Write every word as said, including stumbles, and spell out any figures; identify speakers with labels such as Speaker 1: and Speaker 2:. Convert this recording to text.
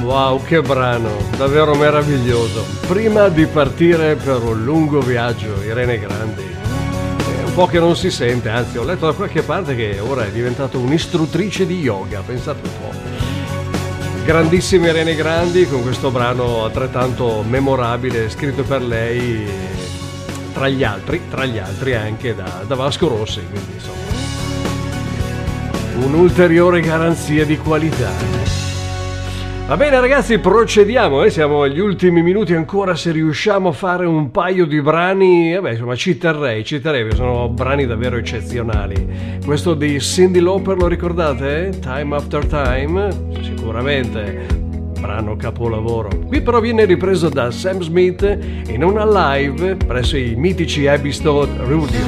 Speaker 1: Wow, che brano, davvero meraviglioso. Prima di partire per un lungo viaggio, Irene Grandi. È un po' che non si sente, anzi ho letto da qualche parte che ora è diventata un'istruttrice di yoga, pensate un po'. Grandissima Irene Grandi con questo brano altrettanto memorabile scritto per lei, tra gli altri, tra gli altri anche da, da Vasco Rossi, quindi insomma un'ulteriore garanzia di qualità. Va bene ragazzi, procediamo, eh? Siamo agli ultimi minuti ancora, se riusciamo a fare un paio di brani, vabbè insomma ci terrei, ci terrei, perché sono brani davvero eccezionali. Questo di Cyndi Lauper lo ricordate? Time After Time? Sicuramente, brano capolavoro. Qui però viene ripreso da Sam Smith in una live presso i mitici Abbey Road